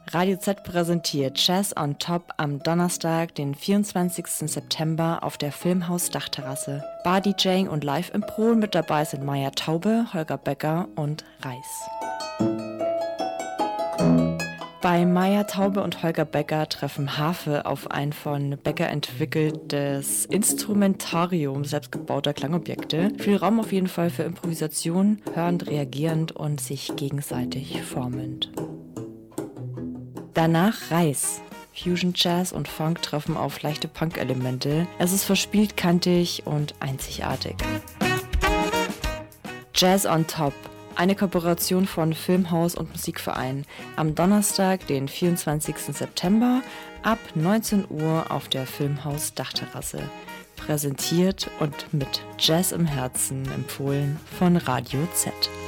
Radio Z präsentiert Jazz on Top am Donnerstag, den 24. September auf der Filmhaus Dachterrasse. Bar-DJing und Live-Impro mit dabei sind Maja Taube, Holger Becker und Reis. Bei Maja Taube und Holger Becker treffen Harfe auf ein von Becker entwickeltes Instrumentarium selbstgebauter Klangobjekte. Viel Raum auf jeden Fall für Improvisation, hörend, reagierend und sich gegenseitig formend. Danach Reis. Fusion, Jazz und Funk treffen auf leichte Punk-Elemente. Es ist verspielt, kantig und einzigartig. Jazz on Top. Eine Kooperation von Filmhaus und Musikverein. Am Donnerstag, den 24. September, ab 19 Uhr auf der Filmhaus Dachterrasse. Präsentiert und mit Jazz im Herzen empfohlen von Radio Z.